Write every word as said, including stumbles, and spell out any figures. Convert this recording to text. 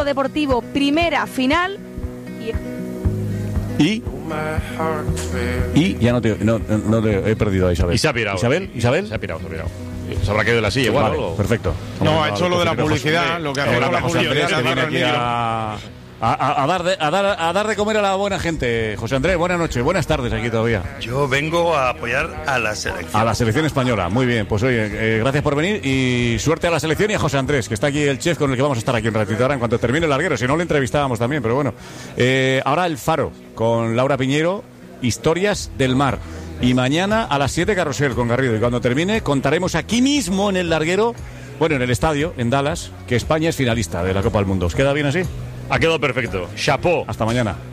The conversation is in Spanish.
Deportivo, primera final. Y... Y ya no te, no, no te he perdido a Isabel. Y se ha pirado. Isabel, Isabel. Se ha pirado, se ha pirado. Se habrá caído de la silla igual. Vale, ¿o? perfecto. No, ha hecho lo de la publicidad, lo que hace Ahora la José Andrés, publicidad. que viene aquí a, a, a, dar de, a, dar, a dar de comer a la buena gente. José Andrés, buenas noches, buenas tardes aquí todavía. Yo vengo a apoyar a la selección. A la selección española, muy bien. Pues oye, eh, gracias por venir y suerte a la selección y a José Andrés, que está aquí el chef con el que vamos a estar aquí un ratito ahora en cuanto termine el larguero. Si no, le entrevistábamos también, pero bueno. Eh, ahora el Faro con Laura Piñero, Historias del Mar. Y mañana a las siete Carrusel con Garrido. Y cuando termine contaremos aquí mismo en el larguero, bueno, en el estadio, en Dallas, que España es finalista de la Copa del Mundo. ¿Os queda bien así? Ha quedado perfecto. Chapó. Hasta mañana.